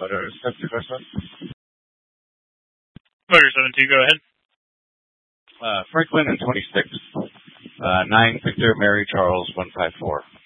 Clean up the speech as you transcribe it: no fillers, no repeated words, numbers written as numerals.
Motor 72, first one. Motor 72, go ahead. Franklin and 26. 9 Victor Mary Charles 154.